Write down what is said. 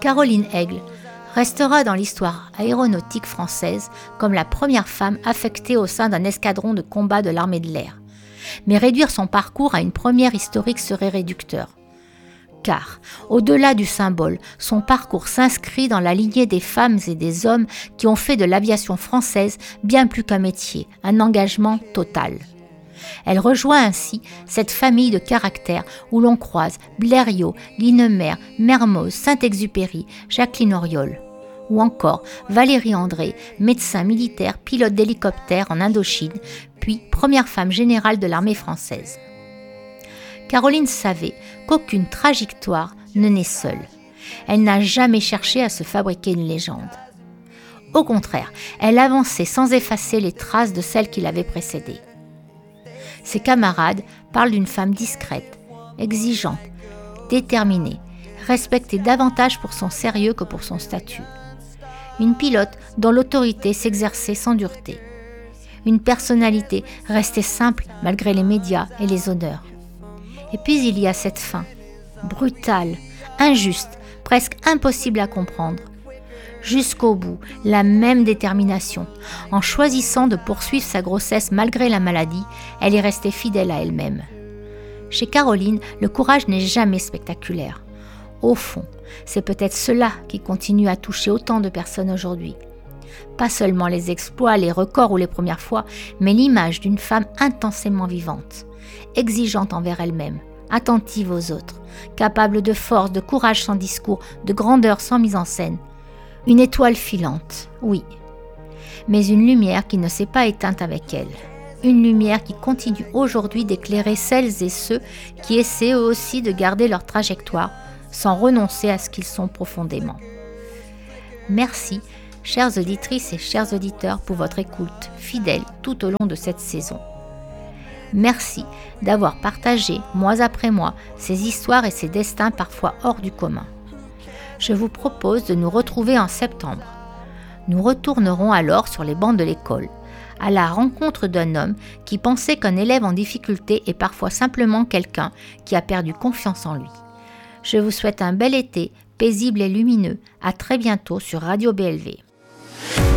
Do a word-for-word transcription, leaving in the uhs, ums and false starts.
Caroline Aigle restera dans l'histoire aéronautique française comme la première femme affectée au sein d'un escadron de combat de l'armée de l'air. Mais réduire son parcours à une première historique serait réducteur. Car, au-delà du symbole, son parcours s'inscrit dans la lignée des femmes et des hommes qui ont fait de l'aviation française bien plus qu'un métier, un engagement total. Elle rejoint ainsi cette famille de caractères où l'on croise Blériot, Guynemer, Mermoz, Saint-Exupéry, Jacqueline Auriol. Ou encore Valérie André, médecin militaire, pilote d'hélicoptère en Indochine, puis première femme générale de l'armée française. Caroline savait qu'aucune trajectoire ne naît seule. Elle n'a jamais cherché à se fabriquer une légende. Au contraire, elle avançait sans effacer les traces de celle qui l'avait précédée. Ses camarades parlent d'une femme discrète, exigeante, déterminée, respectée davantage pour son sérieux que pour son statut. Une pilote dont l'autorité s'exerçait sans dureté. Une personnalité restée simple malgré les médias et les honneurs. Et puis il y a cette fin, brutale, injuste, presque impossible à comprendre. Jusqu'au bout, la même détermination. En choisissant de poursuivre sa grossesse malgré la maladie, elle est restée fidèle à elle-même. Chez Caroline, le courage n'est jamais spectaculaire. Au fond, c'est peut-être cela qui continue à toucher autant de personnes aujourd'hui. Pas seulement les exploits, les records ou les premières fois, mais l'image d'une femme intensément vivante, exigeante envers elle-même, attentive aux autres, capable de force, de courage sans discours, de grandeur sans mise en scène. Une étoile filante, oui, mais une lumière qui ne s'est pas éteinte avec elle. Une lumière qui continue aujourd'hui d'éclairer celles et ceux qui essaient eux aussi de garder leur trajectoire sans renoncer à ce qu'ils sont profondément. Merci, chères auditrices et chers auditeurs, pour votre écoute fidèle tout au long de cette saison. Merci d'avoir partagé, mois après mois, ces histoires et ces destins parfois hors du commun. Je vous propose de nous retrouver en septembre. Nous retournerons alors sur les bancs de l'école, à la rencontre d'un homme qui pensait qu'un élève en difficulté est parfois simplement quelqu'un qui a perdu confiance en lui. Je vous souhaite un bel été, paisible et lumineux. À très bientôt sur Radio B L V.